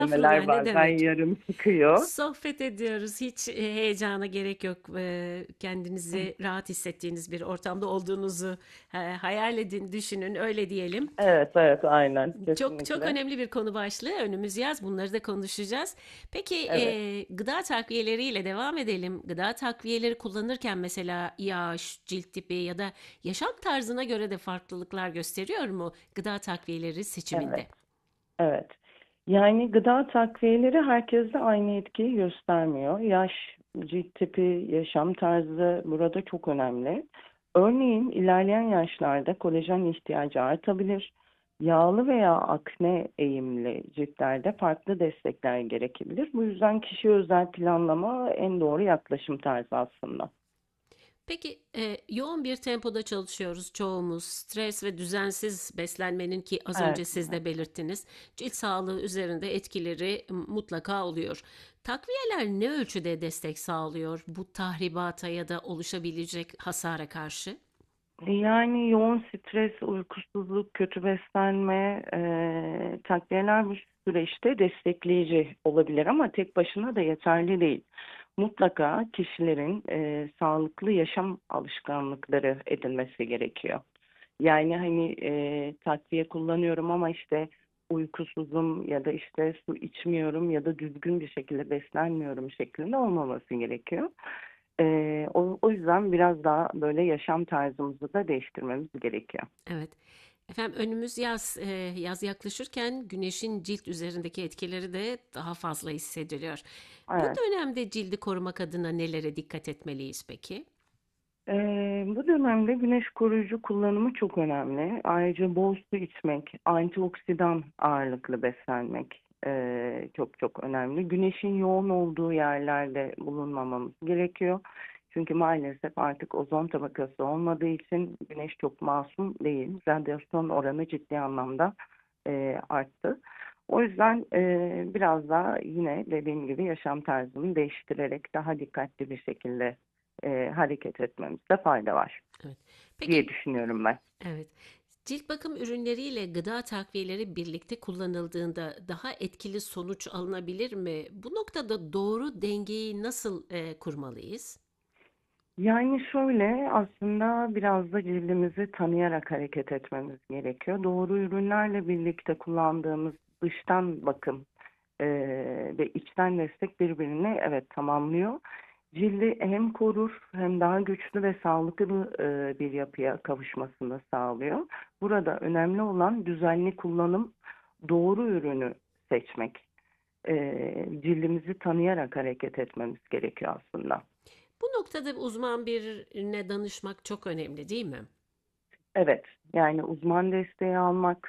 Estağfurullah, Kelimeler ne bazen demek? yarım çıkıyor. Sohbet ediyoruz. Hiç heyecana gerek yok. Kendinizi rahat hissettiğiniz bir ortamda olduğunuzu hayal edin, düşünün, öyle diyelim. Evet, evet, aynen, Çok çok kesinlikle. önemli bir konu başlığı. Önümüz yaz. Bunları da konuşacağız. Peki Evet. gıda takviyeleriyle devam edelim. Gıda takviyeleri kullanırken mesela yaş, cilt tipi ya da yaşam tarzına göre de farklılıklar gösteriyor mu gıda takviyeleri seçiminde? Evet, evet. Yani gıda takviyeleri herkeste aynı etkiyi göstermiyor. Yaş, cilt tipi, yaşam tarzı burada çok önemli. Örneğin ilerleyen yaşlarda kolajen ihtiyacı artabilir. Yağlı veya akne eğimli ciltlerde farklı destekler gerekebilir. Bu yüzden kişi özel planlama en doğru yaklaşım tarzı aslında. Peki yoğun bir tempoda çalışıyoruz çoğumuz. Stres ve düzensiz beslenmenin ki az Evet. önce siz de belirttiniz, cilt sağlığı üzerinde etkileri mutlaka oluyor. Takviyeler ne ölçüde destek sağlıyor bu tahribata ya da oluşabilecek hasara karşı? Yani yoğun stres, uykusuzluk, kötü beslenme, takviyeler bu süreçte destekleyici olabilir ama tek başına da yeterli değil. Mutlaka kişilerin sağlıklı yaşam alışkanlıkları edinmesi gerekiyor. Yani hani takviye kullanıyorum ama işte uykusuzum ya da işte su içmiyorum ya da düzgün bir şekilde beslenmiyorum şeklinde olmaması gerekiyor. O yüzden biraz daha böyle yaşam tarzımızı da değiştirmemiz gerekiyor. Evet. Efendim önümüz yaz. Yaz yaklaşırken güneşin cilt üzerindeki etkileri de daha fazla hissediliyor. Bu Evet. dönemde cildi korumak adına nelere dikkat etmeliyiz peki? Bu dönemde güneş koruyucu kullanımı çok önemli. Ayrıca bol su içmek, antioksidan ağırlıklı beslenmek çok çok önemli. Güneşin yoğun olduğu yerlerde bulunmamamız gerekiyor. Çünkü maalesef artık ozon tabakası olmadığı için güneş çok masum değil. Radyasyon oranı ciddi anlamda arttı. O yüzden biraz daha yine dediğim gibi yaşam tarzını değiştirerek daha dikkatli bir şekilde hareket etmemizde fayda var Evet. diye Peki, düşünüyorum ben. evet. Cilt bakım ürünleriyle gıda takviyeleri birlikte kullanıldığında daha etkili sonuç alınabilir mi? Bu noktada doğru dengeyi nasıl kurmalıyız? Yani şöyle aslında biraz da cildimizi tanıyarak hareket etmemiz gerekiyor. Doğru ürünlerle birlikte kullandığımız dıştan bakım e, ve içten destek birbirini evet tamamlıyor. Cildi hem korur hem daha güçlü ve sağlıklı bir yapıya kavuşmasını sağlıyor. Burada önemli olan düzenli kullanım, doğru ürünü seçmek. Cildimizi tanıyarak hareket etmemiz gerekiyor aslında. Bu noktada uzman birine danışmak çok önemli, değil mi? Evet, yani uzman desteği almak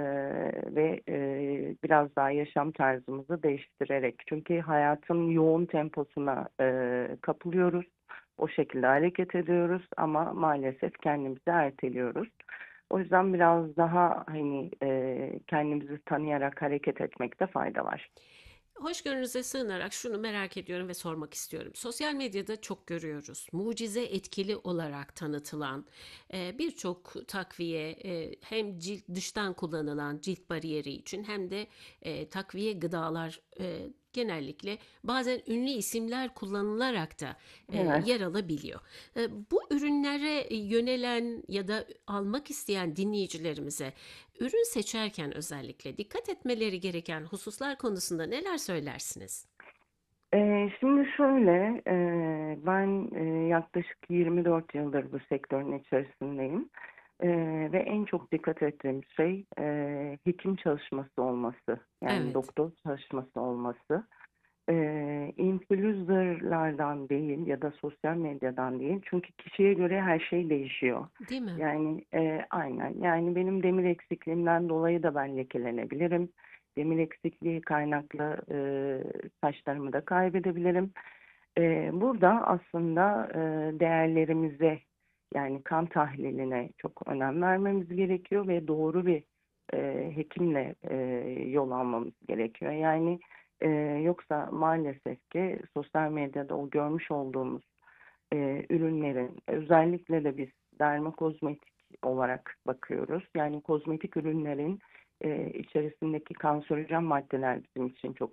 ve biraz daha yaşam tarzımızı değiştirerek. Çünkü hayatın yoğun temposuna kapılıyoruz. O şekilde hareket ediyoruz ama maalesef kendimizi erteliyoruz. O yüzden biraz daha hani kendimizi tanıyarak hareket etmekte fayda var. Hoşgörünüze sığınarak şunu merak ediyorum ve sormak istiyorum. Sosyal medyada çok görüyoruz. Mucize etkili olarak tanıtılan birçok takviye hem cilt dıştan kullanılan cilt bariyeri için hem de takviye gıdalar genellikle bazen ünlü isimler kullanılarak da Evet. yer alabiliyor. Bu ürünlere yönelen ya da almak isteyen dinleyicilerimize ürün seçerken özellikle dikkat etmeleri gereken hususlar konusunda neler söylersiniz? Şimdi şöyle, ben yaklaşık 24 yıldır bu sektörün içerisindeyim. Ve en çok dikkat ettiğim şey hekim çalışması olması, yani Evet, doktor çalışması olması. Influencerlardan değil ya da sosyal medyadan değil. Çünkü kişiye göre her şey değişiyor. değil mi? Yani aynen. Yani benim demir eksikliğimden dolayı da ben lekelenebilirim. Demir eksikliği kaynaklı saçlarımı da kaybedebilirim. Burada aslında değerlerimize yani kan tahliline çok önem vermemiz gerekiyor ve doğru bir hekimle yol almamız gerekiyor. Yani yoksa maalesef ki sosyal medyada o görmüş olduğumuz ürünlerin özellikle de biz dermokozmetik olarak bakıyoruz. Yani kozmetik ürünlerin içerisindeki kanserojen maddeler bizim için çok